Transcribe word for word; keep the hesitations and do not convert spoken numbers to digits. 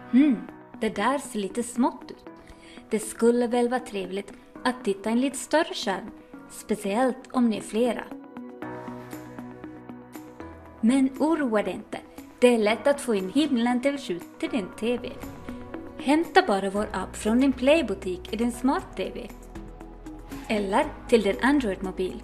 Hmm, det där ser lite smått ut. Det skulle väl vara trevligt att titta en lite större skärm, speciellt om ni är flera. Men oroa dig inte, det är lätt att få in Himlen T V sju till din T V. Hämta bara vår app från din Play-butik i din Smart T V. Eller till din Android-mobil.